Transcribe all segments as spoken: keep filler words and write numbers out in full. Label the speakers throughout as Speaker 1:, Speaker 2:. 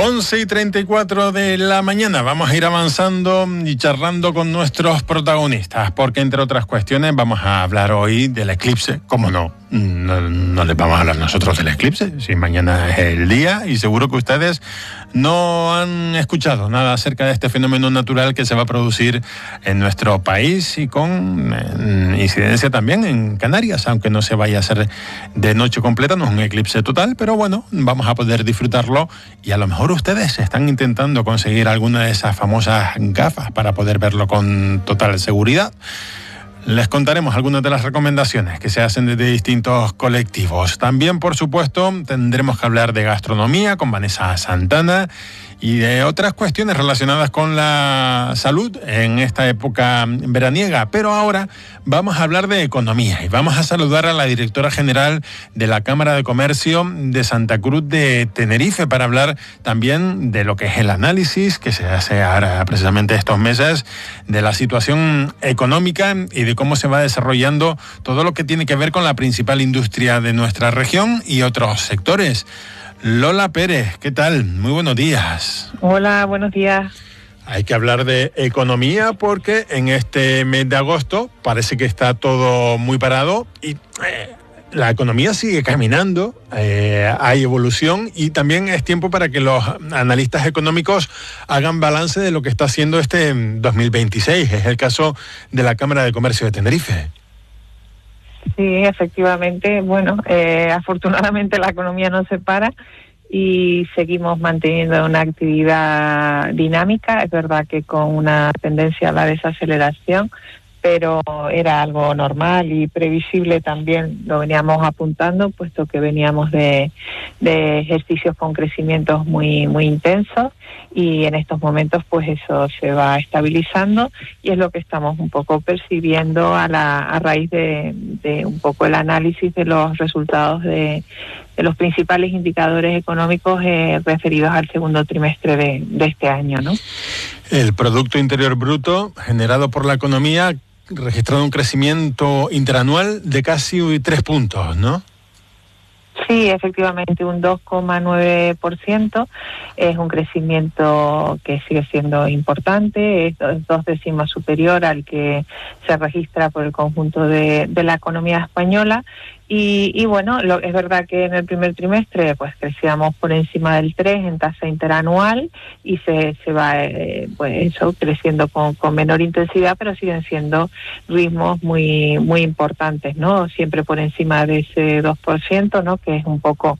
Speaker 1: once y treinta y cuatro de la mañana. Vamos a ir avanzando y charlando con nuestros protagonistas, porque entre otras cuestiones vamos a hablar hoy del eclipse. ¿Cómo no? No, no les vamos a hablar nosotros del eclipse, si mañana es el día, y seguro que ustedes no han escuchado nada acerca de este fenómeno natural que se va a producir en nuestro país y con eh, incidencia también en Canarias, aunque no se vaya a hacer de noche completa, no es un eclipse total, pero bueno, vamos a poder disfrutarlo, y a lo mejor ustedes están intentando conseguir alguna de esas famosas gafas para poder verlo con total seguridad. Les contaremos algunas de las recomendaciones que se hacen desde distintos colectivos. También, por supuesto, tendremos que hablar de gastronomía con Vanessa Santana y de otras cuestiones relacionadas con la salud en esta época veraniega. Pero ahora vamos a hablar de economía y vamos a saludar a la directora general de la Cámara de Comercio de Santa Cruz de Tenerife para hablar también de lo que es el análisis que se hace ahora precisamente estos meses de la situación económica y de cómo se va desarrollando todo lo que tiene que ver con la principal industria de nuestra región y otros sectores. Lola Pérez, ¿qué tal? Muy buenos días.
Speaker 2: Hola, buenos días.
Speaker 1: Hay que hablar de economía porque en este mes de agosto parece que está todo muy parado y eh, la economía sigue caminando, eh, hay evolución y también es tiempo para que los analistas económicos hagan balance de lo que está haciendo este dos mil veintiséis. Es el caso de la Cámara de Comercio de Tenerife.
Speaker 2: Sí, efectivamente. Bueno, eh, afortunadamente la economía no se para y seguimos manteniendo una actividad dinámica. Es verdad que con una tendencia a la desaceleración, pero era algo normal y previsible también, lo veníamos apuntando, puesto que veníamos de, de ejercicios con crecimientos muy muy intensos y en estos momentos pues eso se va estabilizando y es lo que estamos un poco percibiendo a, la, a raíz de, de un poco el análisis de los resultados de, de los principales indicadores económicos eh, referidos al segundo trimestre de, de este año, ¿no?
Speaker 1: El Producto Interior Bruto generado por la economía registrado un crecimiento interanual de casi tres puntos, ¿no?
Speaker 2: Sí, efectivamente, un dos coma nueve por ciento es un crecimiento que sigue siendo importante, es dos décimas superior al que se registra por el conjunto de, de la economía española. Y, y bueno, lo, es verdad que en el primer trimestre pues crecíamos por encima del tres en tasa interanual y se, se va eh, pues eso creciendo con, con menor intensidad, pero siguen siendo ritmos muy muy importantes, ¿no? Siempre por encima de ese dos por ciento, ¿no? Que es un poco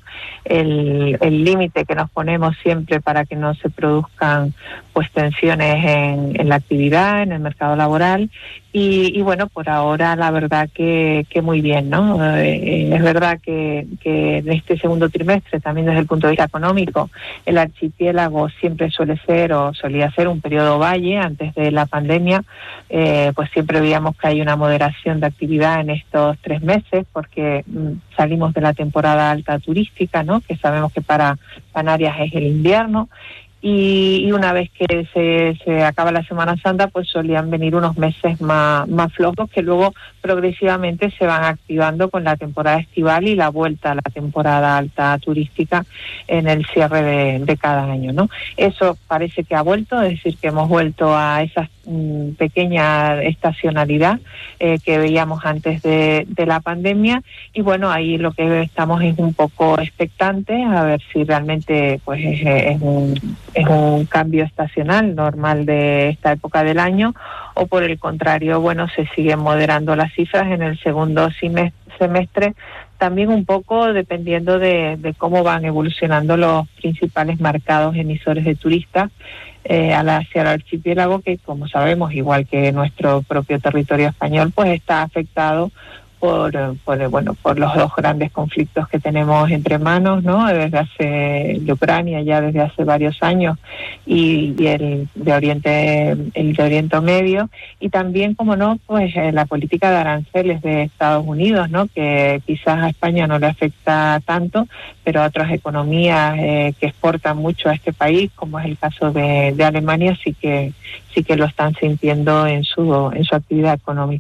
Speaker 2: el el límite que nos ponemos siempre para que no se produzcan pues tensiones en, en la actividad, en el mercado laboral. Y, y bueno, por ahora la verdad que, que muy bien, ¿no? Eh, es verdad que, que en este segundo trimestre, también desde el punto de vista económico, el archipiélago siempre suele ser o solía ser un periodo valle. Antes de la pandemia, eh, pues siempre veíamos que hay una moderación de actividad en estos tres meses porque mm, salimos de la temporada alta turística, ¿no? Que sabemos que para Canarias es el invierno. Y, y una vez que se, se acaba la Semana Santa, pues solían venir unos meses más, más flojos que luego progresivamente se van activando con la temporada estival y la vuelta a la temporada alta turística en el cierre de, de cada año, ¿no? Eso parece que ha vuelto, es decir, que hemos vuelto a esa mm, pequeña estacionalidad eh, que veíamos antes de, de la pandemia y bueno, ahí lo que estamos es un poco expectantes a ver si realmente pues es, es un es un cambio estacional normal de esta época del año o por el contrario, bueno, se siguen moderando las cifras en el segundo semestre, también un poco dependiendo de, de cómo van evolucionando los principales mercados emisores de turistas eh, hacia el archipiélago, que como sabemos, igual que nuestro propio territorio español, pues está afectado por, por bueno por los dos grandes conflictos que tenemos entre manos, ¿no? Desde hace de Ucrania ya desde hace varios años y, y el de Oriente el de Oriente Medio y también, como no, pues eh, la política de aranceles de Estados Unidos, ¿no? Que quizás a España no le afecta tanto, pero a otras economías eh, que exportan mucho a este país, como es el caso de, de Alemania, sí que sí que lo están sintiendo en su en su actividad económica, ¿no?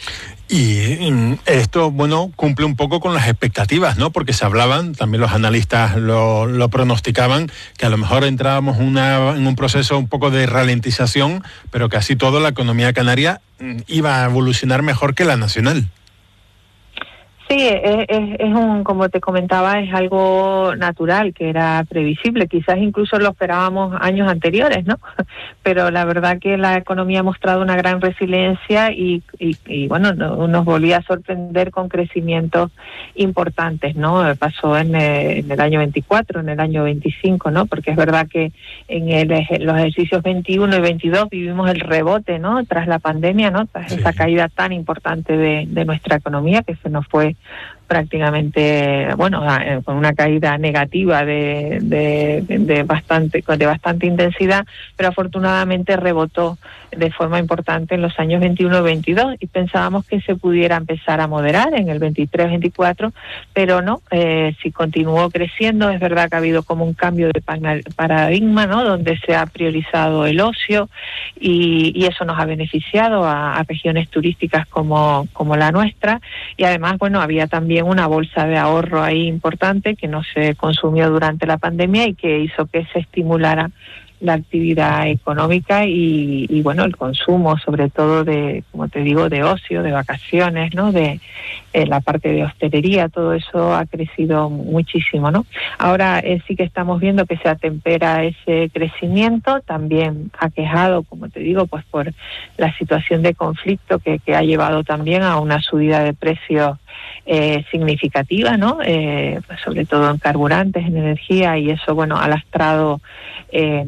Speaker 1: Y esto, bueno, cumple un poco con las expectativas, ¿no? Porque se hablaban, también los analistas lo, lo pronosticaban, que a lo mejor entrábamos una, en un proceso un poco de ralentización, pero que así todo la economía canaria iba a evolucionar mejor que la nacional.
Speaker 2: Sí, es, es, es un, como te comentaba, es algo natural, que era previsible, quizás incluso lo esperábamos años anteriores, ¿no? Pero la verdad que la economía ha mostrado una gran resiliencia y, y, y bueno, no, nos volvía a sorprender con crecimientos importantes, ¿no? Pasó en, eh, en el año veinticuatro, en el año veinticinco, ¿no? Porque es verdad que en, el, en los ejercicios veintiuno y veintidós vivimos el rebote, ¿no? Tras la pandemia, ¿no? Tras sí. esa caída tan importante de, de nuestra economía, que se nos fue prácticamente, bueno, con una caída negativa de, de, de bastante de bastante intensidad, pero afortunadamente rebotó de forma importante en los años veintiuno y veintidós y pensábamos que se pudiera empezar a moderar en el veintitrés veinticuatro, pero no, eh, si continuó creciendo. Es verdad que ha habido como un cambio de paradigma, ¿no? Donde se ha priorizado el ocio y, y eso nos ha beneficiado a, a regiones turísticas como, como la nuestra, y además, bueno, había también una bolsa de ahorro ahí importante que no se consumió durante la pandemia y que hizo que se estimulara la actividad económica y, y bueno, el consumo, sobre todo de, como te digo, de ocio, de vacaciones, ¿no? De eh, la parte de hostelería, todo eso ha crecido muchísimo, ¿no? Ahora eh, sí que estamos viendo que se atempera ese crecimiento, también aquejado, como te digo, pues por la situación de conflicto que, que ha llevado también a una subida de precios Eh, significativa, ¿no? Eh, pues sobre todo en carburantes, en energía, y eso, bueno, ha lastrado eh,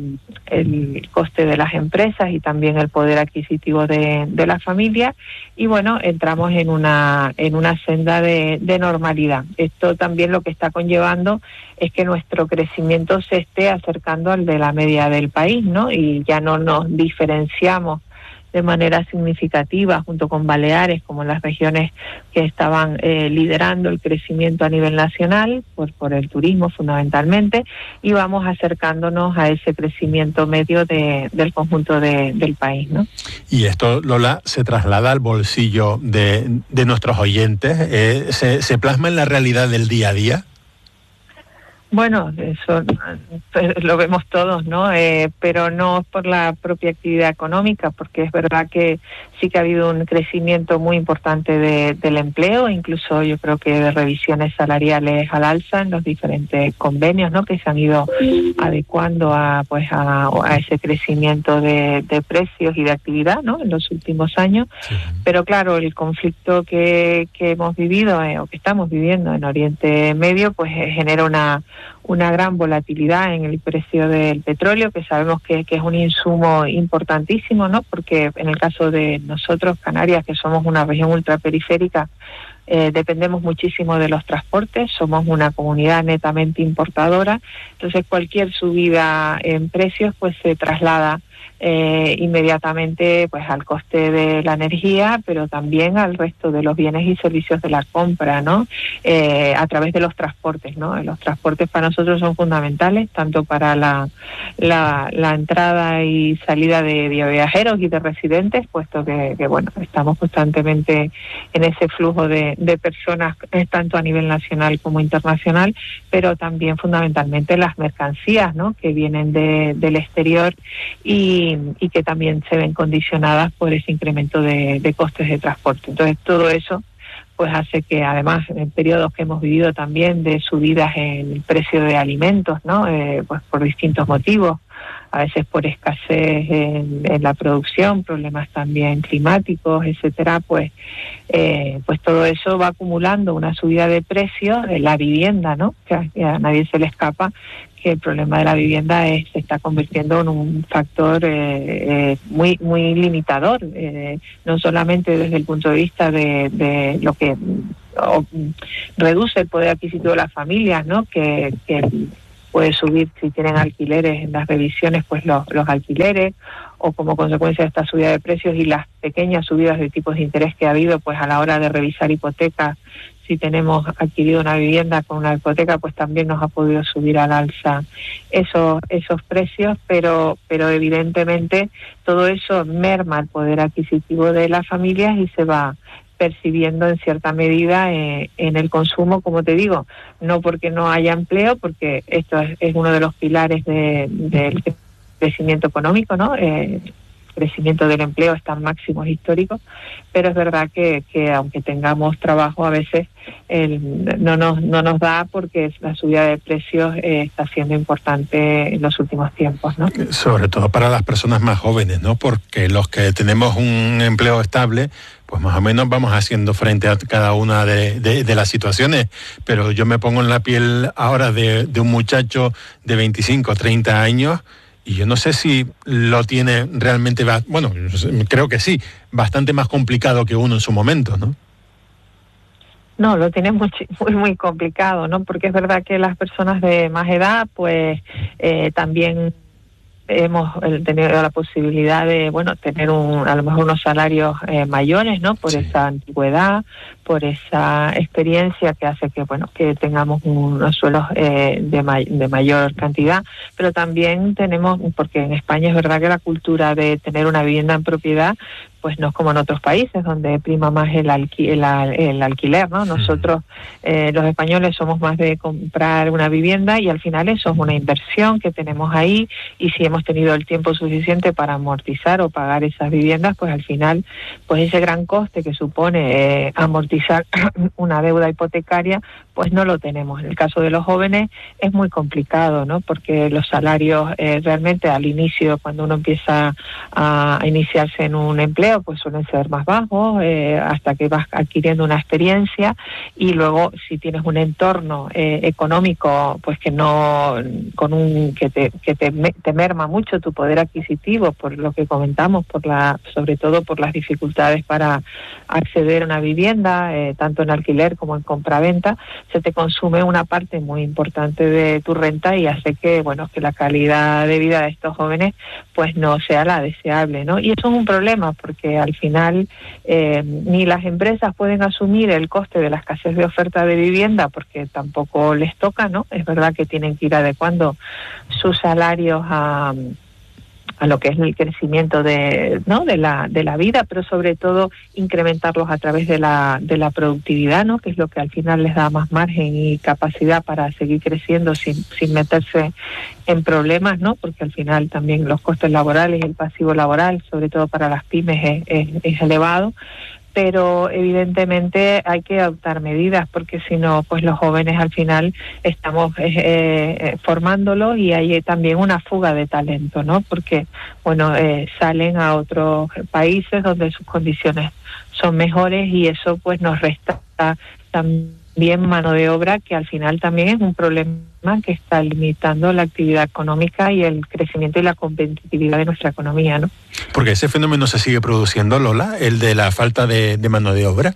Speaker 2: el coste de las empresas y también el poder adquisitivo de, de la familia, y bueno, entramos en una en una senda de, de normalidad. Esto también lo que está conllevando es que nuestro crecimiento se esté acercando al de la media del país, ¿no? Y ya no nos diferenciamos de manera significativa junto con Baleares como las regiones que estaban eh, liderando el crecimiento a nivel nacional por, por el turismo fundamentalmente, y vamos acercándonos a ese crecimiento medio de, del conjunto de, del país, ¿no?
Speaker 1: Y esto, Lola, se traslada al bolsillo de, de nuestros oyentes, eh, se, se plasma en la realidad del día a día.
Speaker 2: Bueno, eso lo vemos todos, ¿no? Eh, pero no por la propia actividad económica, porque es verdad que sí que ha habido un crecimiento muy importante de, del empleo, incluso yo creo que de revisiones salariales al alza en los diferentes convenios, ¿no? Que se han ido adecuando a, pues, a, a ese crecimiento de, de precios y de actividad, ¿no? En los últimos años. Sí. Pero claro, el conflicto que, que hemos vivido eh, o que estamos viviendo en Oriente Medio, pues eh, genera una una gran volatilidad en el precio del petróleo, que sabemos que, que es un insumo importantísimo, ¿no? Porque en el caso de nosotros, Canarias, que somos una región ultraperiférica, eh, dependemos muchísimo de los transportes, somos una comunidad netamente importadora, entonces cualquier subida en precios pues se traslada Eh, inmediatamente pues al coste de la energía, pero también al resto de los bienes y servicios de la compra, ¿no? Eh, a través de los transportes, ¿no? Los transportes para nosotros son fundamentales, tanto para la, la, la entrada y salida de, de viajeros y de residentes, puesto que, que bueno, estamos constantemente en ese flujo de, de personas, eh, tanto a nivel nacional como internacional, pero también fundamentalmente las mercancías, ¿no? Que vienen de, del exterior y y que también se ven condicionadas por ese incremento de, de costes de transporte. Entonces todo eso pues hace que, además, en periodos que hemos vivido también de subidas en el precio de alimentos, ¿no? Eh, pues por distintos motivos, a veces por escasez en, en la producción, problemas también climáticos, etcétera, pues eh, pues todo eso va acumulando una subida de precios de la vivienda, ¿no? Que a, que a nadie se le escapa que el problema de la vivienda es, se está convirtiendo en un factor eh, eh, muy muy limitador, eh, no solamente desde el punto de vista de, de lo que o, reduce el poder adquisitivo de las familias, ¿no? Que, que puede subir si tienen alquileres en las revisiones, pues los, los alquileres, o como consecuencia de esta subida de precios y las pequeñas subidas de tipos de interés que ha habido, pues a la hora de revisar hipotecas, si tenemos adquirido una vivienda con una hipoteca, pues también nos ha podido subir al alza esos esos precios, pero pero evidentemente todo eso merma el poder adquisitivo de las familias y se va percibiendo en cierta medida eh, en el consumo, como te digo, no porque no haya empleo, porque esto es, es uno de los pilares de, del crecimiento económico, ¿no? Eh, crecimiento del empleo está en máximos históricos, pero es verdad que, que aunque tengamos trabajo a veces el, no nos no nos da porque la subida de precios eh, está siendo importante en los últimos tiempos, ¿no?
Speaker 1: Sobre todo para las personas más jóvenes, ¿no? Porque los que tenemos un empleo estable, pues más o menos vamos haciendo frente a cada una de, de, de las situaciones, pero yo me pongo en la piel ahora de, de un muchacho de veinticinco, treinta años. Y yo no sé si lo tiene realmente, bueno, creo que sí, bastante más complicado que uno en su momento, ¿no?
Speaker 2: No, lo tiene muy, muy, muy complicado, ¿no? Porque es verdad que las personas de más edad, pues eh, también hemos tenido la posibilidad de, bueno, tener un, a lo mejor unos salarios eh, mayores, ¿no? Por sí. Esa antigüedad, por esa experiencia que hace que, bueno, que tengamos unos suelos eh, de, may, de mayor cantidad, pero también tenemos, porque en España es verdad que la cultura de tener una vivienda en propiedad, pues no es como en otros países donde prima más el, alqui, el, el alquiler, ¿no? Nosotros, eh, los españoles, somos más de comprar una vivienda y al final eso es una inversión que tenemos ahí, y si hemos tenido el tiempo suficiente para amortizar o pagar esas viviendas, pues al final, pues ese gran coste que supone eh, amortizar una deuda hipotecaria, pues no lo tenemos. En el caso de los jóvenes es muy complicado, ¿no? Porque los salarios eh, realmente al inicio, cuando uno empieza a, a iniciarse en un empleo, pues suelen ser más bajos eh, hasta que vas adquiriendo una experiencia, y luego si tienes un entorno eh, económico pues que no con un que te que te, te merma mucho tu poder adquisitivo, por lo que comentamos, por la sobre todo por las dificultades para acceder a una vivienda, eh, tanto en alquiler como en compraventa, se te consume una parte muy importante de tu renta y hace que, bueno, que la calidad de vida de estos jóvenes pues no sea la deseable, ¿no? Y eso es un problema porque que al final eh, ni las empresas pueden asumir el coste de la escasez de oferta de vivienda porque tampoco les toca, ¿no? Es verdad que tienen que ir adecuando sus salarios a, a lo que es el crecimiento de, ¿no? de la de la vida, pero sobre todo incrementarlos a través de la de la productividad, ¿no? Que es lo que al final les da más margen y capacidad para seguir creciendo sin sin meterse en problemas, ¿no? Porque al final también los costes laborales y el pasivo laboral, sobre todo para las pymes, es, es, es elevado, pero evidentemente hay que adoptar medidas porque si no, pues los jóvenes al final estamos eh, eh, formándolos y hay también una fuga de talento, ¿no? Porque, bueno, eh, salen a otros países donde sus condiciones son mejores y eso pues nos resta también bien mano de obra, que al final también es un problema que está limitando la actividad económica y el crecimiento y la competitividad de nuestra economía, ¿no?
Speaker 1: Porque ese fenómeno se sigue produciendo, Lola, el de la falta de, de mano de obra.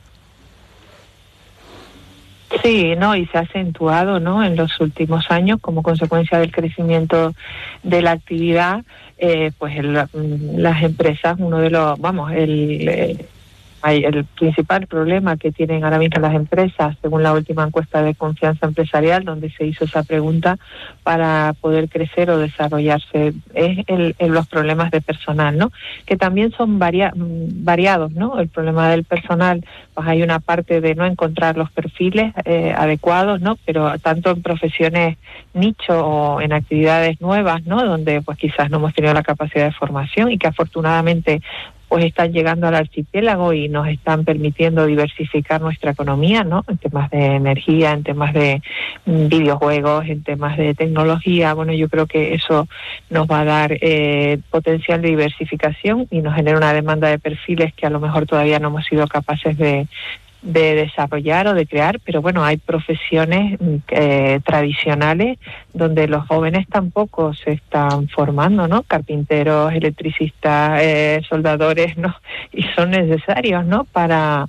Speaker 2: Sí, no, y se ha acentuado, ¿no? En los últimos años como consecuencia del crecimiento de la actividad, eh, pues el, las empresas, uno de los, vamos, el eh, el principal problema que tienen ahora mismo las empresas, según la última encuesta de confianza empresarial, donde se hizo esa pregunta para poder crecer o desarrollarse, es el, el, los problemas de personal, ¿no? Que también son varia, variados, ¿no? El problema del personal, pues hay una parte de no encontrar los perfiles eh, adecuados, ¿no? Pero tanto en profesiones nicho o en actividades nuevas, ¿no? Donde pues quizás no hemos tenido la capacidad de formación y que afortunadamente pues están llegando al archipiélago y nos están permitiendo diversificar nuestra economía, ¿no? En temas de energía, en temas de videojuegos, en temas de tecnología. Bueno, yo creo que eso nos va a dar eh, potencial de diversificación y nos genera una demanda de perfiles que a lo mejor todavía no hemos sido capaces de de desarrollar o de crear, pero bueno, hay profesiones eh, tradicionales donde los jóvenes tampoco se están formando, ¿no? Carpinteros, electricistas, eh, soldadores, ¿no? Y son necesarios, ¿no? Para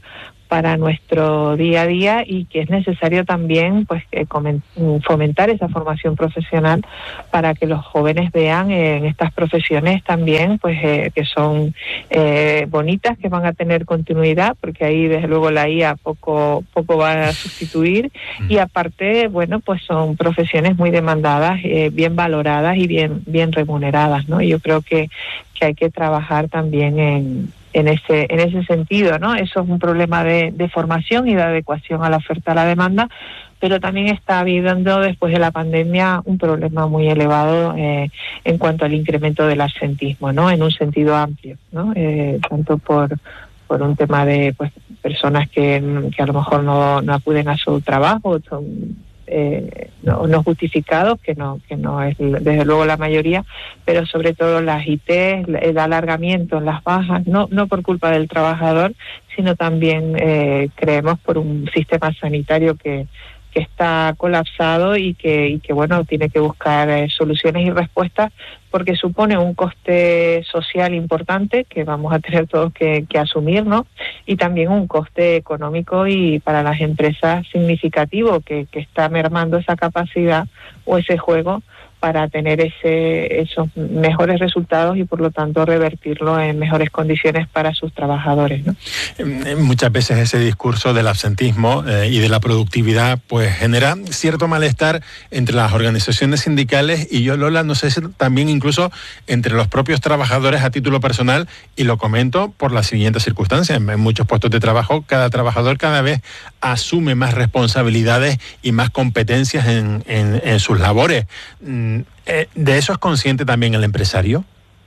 Speaker 2: para nuestro día a día y que es necesario también pues eh, fomentar esa formación profesional para que los jóvenes vean en estas profesiones también pues eh, que son eh, bonitas, que van a tener continuidad, porque ahí desde luego la I A poco poco va a sustituir, y aparte bueno pues son profesiones muy demandadas, eh, bien valoradas y bien bien remuneradas, ¿no? Y yo creo que que hay que trabajar también en en ese en ese sentido, ¿no? Eso es un problema de, de formación y de adecuación a la oferta a la demanda, pero también está habiendo después de la pandemia un problema muy elevado eh, en cuanto al incremento del absentismo, ¿no? En un sentido amplio, ¿no? Eh, tanto por por un tema de pues personas que, que a lo mejor no, no acuden a su trabajo, son Eh, no, no justificados, que no que no es desde luego la mayoría, pero sobre todo las I T, el alargamiento en las bajas, no no por culpa del trabajador, sino también eh, creemos por un sistema sanitario que que está colapsado y que y que bueno tiene que buscar eh, soluciones y respuestas, porque supone un coste social importante que vamos a tener todos que, que asumir, ¿no? Y también un coste económico y para las empresas significativo, que, que está mermando esa capacidad o ese juego para tener ese esos mejores resultados y por lo tanto revertirlo en mejores condiciones para sus trabajadores, ¿no?
Speaker 1: Muchas veces ese discurso del absentismo eh, y de la productividad pues genera cierto malestar entre las organizaciones sindicales y yo, Lola, no sé si también incluso entre los propios trabajadores a título personal, y lo comento por la siguiente circunstancia. En muchos puestos de trabajo cada trabajador cada vez asume más responsabilidades y más competencias en, en, en sus labores. ¿De eso es consciente también el empresario?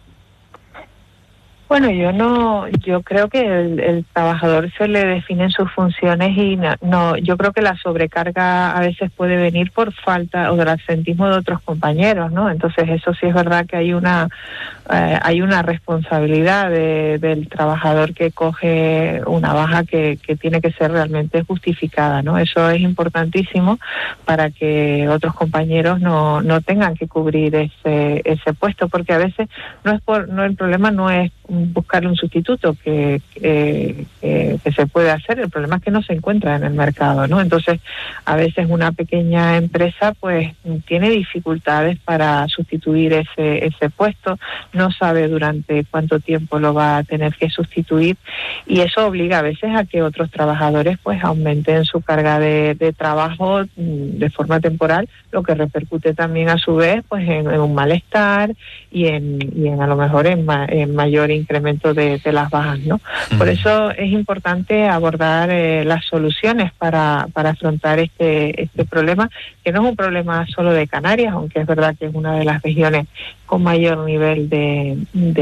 Speaker 2: Bueno, yo no, yo creo que el, el trabajador se le definen sus funciones y no, no, yo creo que la sobrecarga a veces puede venir por falta o del absentismo de otros compañeros, ¿no? Entonces eso sí es verdad que hay una eh, hay una responsabilidad de, del trabajador que coge una baja que, que tiene que ser realmente justificada, ¿no? Eso es importantísimo para que otros compañeros no no tengan que cubrir ese ese puesto, porque a veces no es por no el problema no es buscarle un sustituto que, que, que, que se puede hacer, el problema es que no se encuentra en el mercado, ¿no? Entonces, a veces una pequeña empresa pues tiene dificultades para sustituir ese ese puesto, no sabe durante cuánto tiempo lo va a tener que sustituir, y eso obliga a veces a que otros trabajadores pues aumenten su carga de, de trabajo de forma temporal, lo que repercute también a su vez pues en, en un malestar y en, y en a lo mejor en, ma, en mayor incremento de, de las bajas, ¿no? Mm. Por eso es importante abordar eh, las soluciones para, para afrontar este, este problema, que no es un problema solo de Canarias, aunque es verdad que es una de las regiones con mayor nivel de,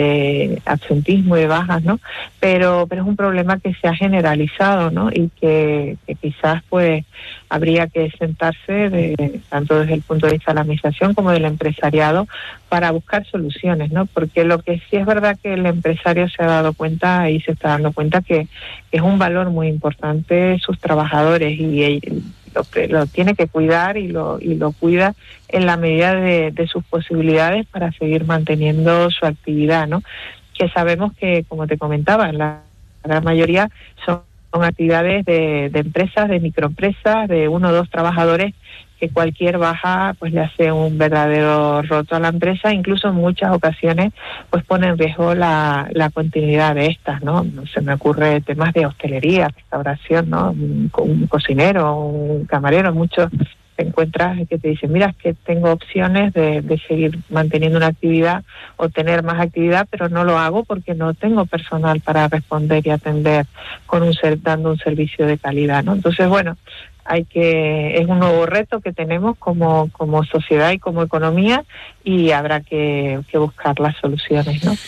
Speaker 2: de absentismo y de bajas, ¿no? Pero, pero es un problema que se ha generalizado, ¿no? Y que, que quizás pues habría que sentarse de, tanto desde el punto de vista de la administración como del empresariado para buscar soluciones, ¿no? Porque lo que sí es verdad que el empresario se ha dado cuenta y se está dando cuenta que es un valor muy importante sus trabajadores y lo, lo tiene que cuidar y lo y lo cuida en la medida de, de sus posibilidades para seguir manteniendo su actividad, ¿no? Que sabemos que, como te comentaba, la gran mayoría son, son actividades de, de empresas, de microempresas, de uno o dos trabajadores, que cualquier baja pues le hace un verdadero roto a la empresa, incluso en muchas ocasiones pues pone en riesgo la, la continuidad de estas, ¿no? Se me ocurre temas de hostelería, restauración, ¿no? Un, un cocinero, un camarero, muchos te encuentras que te dicen, mira, es que tengo opciones de, de seguir manteniendo una actividad o tener más actividad, pero no lo hago porque no tengo personal para responder y atender con un ser, dando un servicio de calidad, ¿no? Entonces, bueno, hay que es un nuevo reto que tenemos como como sociedad y como economía, y habrá que, que buscar las soluciones, ¿no?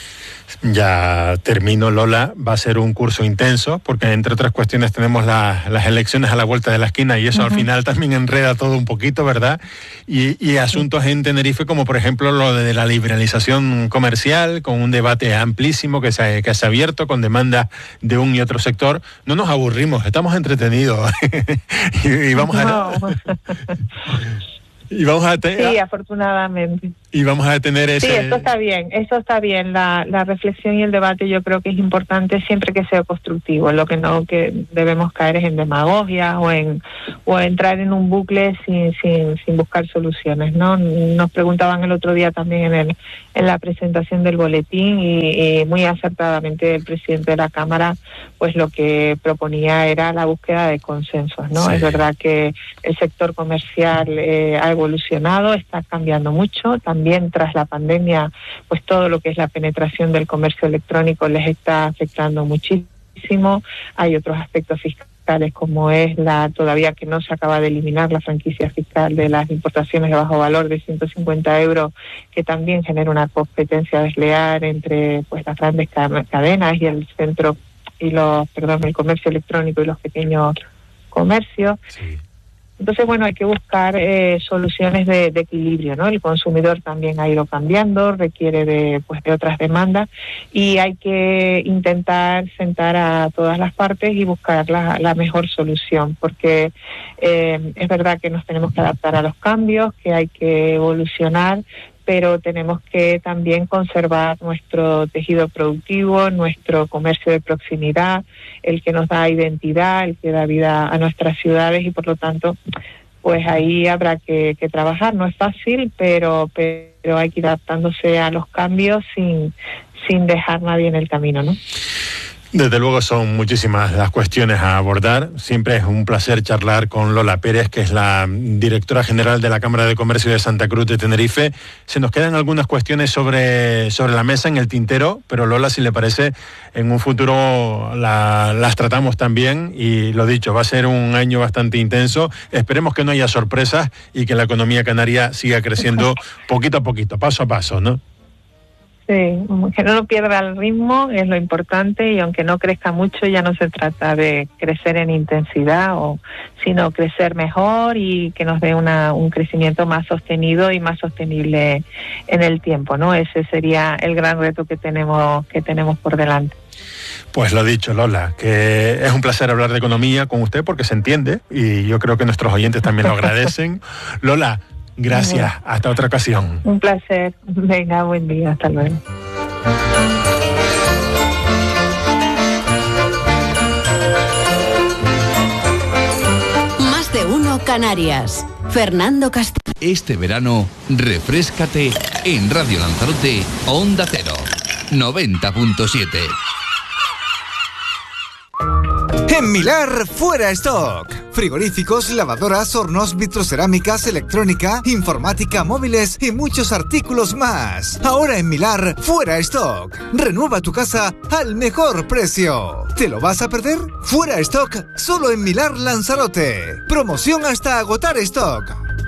Speaker 1: Ya termino, Lola. Va a ser un curso intenso porque, entre otras cuestiones, tenemos la, las elecciones a la vuelta de la esquina y eso uh-huh. al final también enreda todo un poquito, ¿verdad? Y, y asuntos en Tenerife como, por ejemplo, lo de la liberalización comercial, con un debate amplísimo que se, que se ha abierto con demanda de un y otro sector. No nos aburrimos, estamos entretenidos y, y vamos a...
Speaker 2: No.
Speaker 1: Y vamos a tener...
Speaker 2: Sí, afortunadamente.
Speaker 1: Y vamos a tener ese...
Speaker 2: Sí, eso está bien, eso está bien. La, la reflexión y el debate yo creo que es importante siempre que sea constructivo. Lo que no que debemos caer es en demagogia o en o entrar en un bucle sin sin sin buscar soluciones, ¿no? Nos preguntaban el otro día también en el en la presentación del boletín y, y muy acertadamente el presidente de la Cámara pues lo que proponía era la búsqueda de consensos, ¿no? Sí. Es verdad que el sector comercial eh, ha evolucionado, está cambiando mucho. También tras la pandemia, pues todo lo que es la penetración del comercio electrónico les está afectando muchísimo. Hay otros aspectos fiscales como es la todavía que no se acaba de eliminar la franquicia fiscal de las importaciones de bajo valor de ciento cincuenta euros, que también genera una competencia desleal entre pues las grandes cadenas y el centro y los perdón el comercio electrónico y los pequeños comercios. Sí. Entonces, bueno, hay que buscar eh, soluciones de, de equilibrio, ¿no? El consumidor también ha ido cambiando, requiere de, pues, de otras demandas y hay que intentar sentar a todas las partes y buscar la, la mejor solución, porque eh, es verdad que nos tenemos que adaptar a los cambios, que hay que evolucionar, pero tenemos que también conservar nuestro tejido productivo, nuestro comercio de proximidad, el que nos da identidad, el que da vida a nuestras ciudades y por lo tanto, pues ahí habrá que, que trabajar. No es fácil, pero, pero hay que ir adaptándose a los cambios sin, sin dejar nadie en el camino, ¿no?
Speaker 1: Desde luego son muchísimas las cuestiones a abordar. Siempre es un placer charlar con Lola Pérez, que es la directora general de la Cámara de Comercio de Santa Cruz de Tenerife. Se nos quedan algunas cuestiones sobre, sobre la mesa en el tintero, pero Lola, si le parece, en un futuro la, las tratamos también y lo dicho, va a ser un año bastante intenso. Esperemos que no haya sorpresas y que la economía canaria siga creciendo poquito a poquito, paso a paso, ¿no?
Speaker 2: Sí, que no lo pierda el ritmo es lo importante y aunque no crezca mucho ya no se trata de crecer en intensidad, o sino crecer mejor y que nos dé una, un crecimiento más sostenido y más sostenible en el tiempo, ¿no? Ese sería el gran reto que tenemos que tenemos por delante.
Speaker 1: Pues lo dicho, Lola, que es un placer hablar de economía con usted porque se entiende y yo creo que nuestros oyentes también lo agradecen. Lola, gracias, hasta otra ocasión.
Speaker 2: Un placer, venga, buen día, hasta luego.
Speaker 3: Más de uno Canarias. Fernando Castillo.
Speaker 4: Este verano, refréscate en Radio Lanzarote, Onda Cero, noventa punto siete.
Speaker 5: En Milar, fuera stock. Frigoríficos, lavadoras, hornos, vitrocerámicas, electrónica, informática, móviles y muchos artículos más. Ahora en Milar, fuera stock. Renueva tu casa al mejor precio. ¿Te lo vas a perder? Fuera stock, solo en Milar Lanzarote. Promoción hasta agotar stock.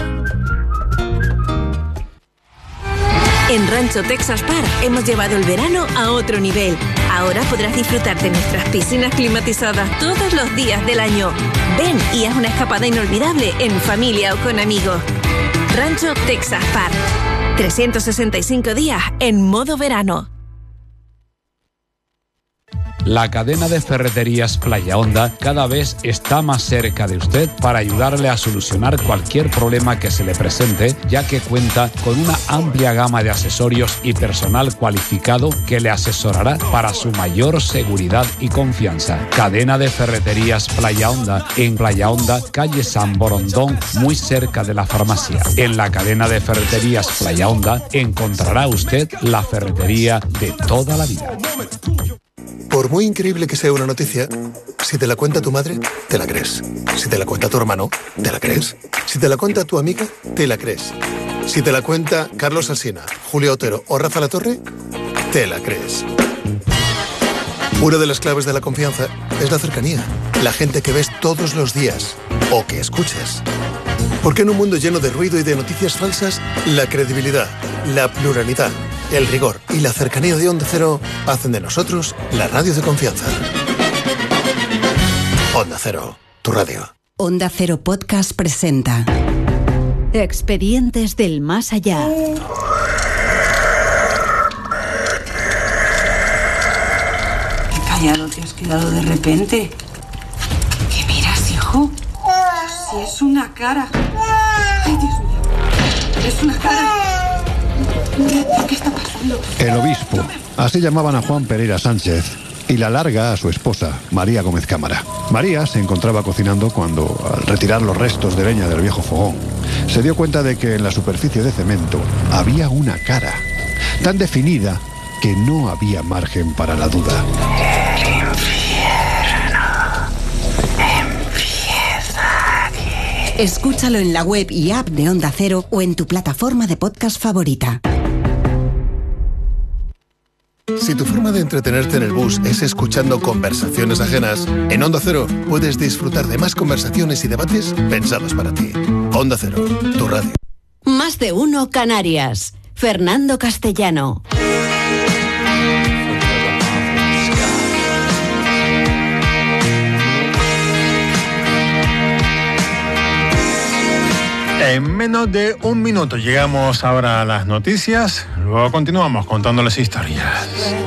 Speaker 3: En Rancho Texas Park hemos llevado el verano a otro nivel. Ahora podrás disfrutar de nuestras piscinas climatizadas todos los días del año. Ven y haz una escapada inolvidable en familia o con amigos. Rancho Texas Park. trescientos sesenta y cinco días en modo verano.
Speaker 6: La cadena de ferreterías Playa Honda cada vez está más cerca de usted para ayudarle a solucionar cualquier problema que se le presente, ya que cuenta con una amplia gama de accesorios y personal cualificado que le asesorará para su mayor seguridad y confianza. Cadena de ferreterías Playa Honda, en Playa Honda, calle San Borondón, muy cerca de la farmacia. En la cadena de ferreterías Playa Honda encontrará usted la ferretería de toda la vida.
Speaker 7: Por muy increíble que sea una noticia, si te la cuenta tu madre, te la crees. Si te la cuenta tu hermano, te la crees. Si te la cuenta tu amiga, te la crees. Si te la cuenta Carlos Alsina, Julio Otero o Rafa Latorre, te la crees. Una de las claves de la confianza es la cercanía. La gente que ves todos los días o que escuchas. Porque en un mundo lleno de ruido y de noticias falsas, la credibilidad, la pluralidad, el rigor y la cercanía de Onda Cero hacen de nosotros la radio de confianza. Onda Cero, tu radio.
Speaker 3: Onda Cero Podcast presenta Expedientes del Más Allá.
Speaker 8: Qué callado te has quedado de repente. ¿Qué miras, hijo? Si es una cara. Ay, Dios mío. Es una cara. ¿Qué está pasando?
Speaker 9: El obispo. Así llamaban a Juan Pereira Sánchez. Y la larga a su esposa, María Gómez Cámara. María se encontraba cocinando cuando, al retirar los restos de leña del viejo fogón, se dio cuenta de que en la superficie de cemento había una cara, tan definida que no había margen para la duda.
Speaker 10: El infierno empieza aquí.
Speaker 11: Escúchalo en la web y app de Onda Cero o en tu plataforma de podcast favorita.
Speaker 7: Si tu forma de entretenerte en el bus es escuchando conversaciones ajenas, en Onda Cero puedes disfrutar de más conversaciones y debates pensados para ti. Onda Cero, tu radio.
Speaker 12: Más de uno Canarias. Fernando Castellano.
Speaker 1: En menos de un minuto llegamos ahora a las noticias, luego continuamos contándoles historias.